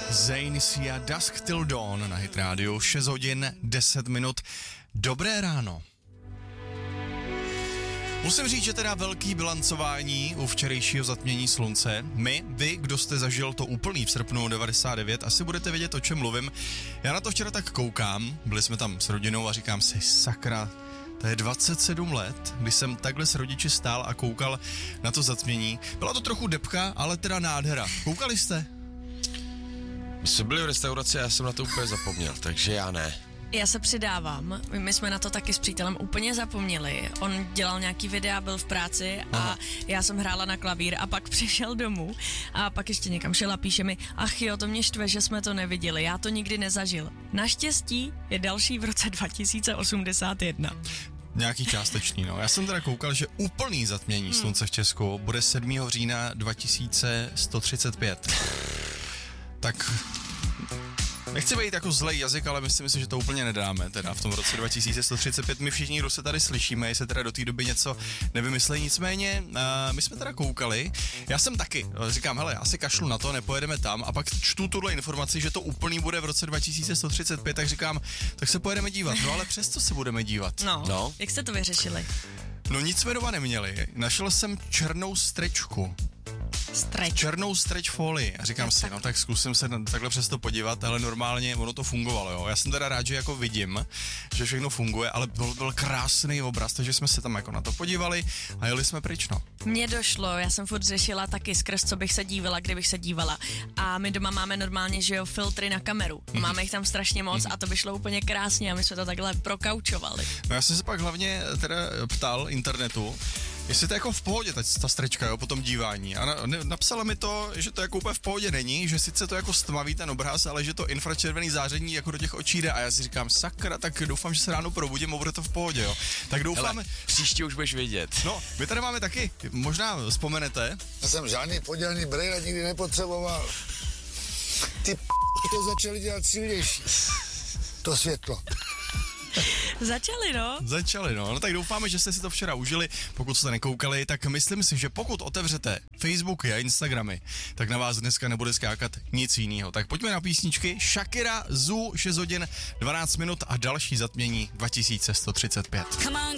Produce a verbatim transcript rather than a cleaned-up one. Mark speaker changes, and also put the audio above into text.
Speaker 1: Zayn Sia Dusk Till Dawn na Hit Radio, šest hodin deset minut. Dobré ráno. Musím říct, že teda velký bilancování u včerejšího zatmění slunce. My, vy, kdo jste zažil to úplný v srpnu devadesát devět, asi budete vědět, o čem mluvím. Já na to včera tak koukám, byli jsme tam s rodinou a říkám si, sakra, to je dvacet sedm let, kdy jsem takhle s rodiči stál a koukal na to zatmění. Byla to trochu depka, ale teda nádhera. Koukali jste?
Speaker 2: My jsme byli v restauraci a já jsem na to úplně zapomněl, takže já ne.
Speaker 3: Já se přidávám, my jsme na to taky s přítelem úplně zapomněli. On dělal nějaký videa, byl v práci a Aha. já jsem hrála na klavír a pak přišel domů a pak ještě někam šel a píše mi, ach jo, to mě štve, že jsme to neviděli, já to nikdy nezažil. Naštěstí je další v roce dva tisíce osmdesát jedna.
Speaker 1: Nějaký částečný, no. Já jsem teda koukal, že úplný zatmění hmm. slunce v Česku bude sedmého října dva tisíce sto třicet pět. Tak... Nechci být jako zlej jazyk, ale myslím si, že to úplně nedáme, teda v tom roce dva tisíce sto třicet pět. My všichni, kdo se tady slyšíme, jestli teda do té doby něco nevymyslí. Nicméně, uh, my jsme teda koukali, já jsem taky, říkám, hele, já si kašlu na to, nepojedeme tam a pak čtu tuhle informaci, že to úplný bude v roce dva tisíce sto třicet pět, tak říkám, tak se pojedeme dívat. No ale přesto se budeme dívat.
Speaker 3: No, no. Jak jste to vyřešili?
Speaker 1: No nic jsme doma neměli, našel jsem černou strečku.
Speaker 3: Stretch.
Speaker 1: Černou stretch folii. A říkám si, no tak zkusím se takhle přes to podívat, ale normálně ono to fungovalo, jo. Já jsem teda rád, že jako vidím, že všechno funguje, ale byl, byl krásný obraz, takže jsme se tam jako na to podívali a jeli jsme pryč, no.
Speaker 3: Mně došlo, já jsem furt řešila taky skrz, co bych se dívala, kdybych se dívala. A my doma máme normálně, že jo, filtry na kameru. Mm-hmm. Máme jich tam strašně moc mm-hmm. a to by šlo úplně krásně a my jsme to takhle prokaučovali.
Speaker 1: No já jsem se pak hlavně teda ptal internetu, jestli to je jako v pohodě, ta, ta strečka, jo, po tom dívání. A na, ne, napsala mi to, že to jako úplně v pohodě není, že sice to jako stmaví ten obraz, ale že to infračervený záření jako do těch očí jde. A já si říkám, sakra, tak doufám, že se ráno probudím a bude to v pohodě, jo. Tak doufám.
Speaker 2: Hele, příště už budeš vědět.
Speaker 1: No, my tady máme taky, možná vzpomenete.
Speaker 4: Já jsem žádný podělný brejle nikdy nepotřeboval. Ty p***, to začali dělat silnější. To světlo.
Speaker 3: Začali, no.
Speaker 1: Začali, no. No tak doufáme, že jste si to včera užili. Pokud jste nekoukali, tak myslím si, že pokud otevřete Facebooky a Instagramy, tak na vás dneska nebude skákat nic jiného. Tak pojďme na písničky. Shakira, Zoo, šest hodin dvanáct minut a další zatmění dva tisíce sto třicet pět.
Speaker 5: Come on,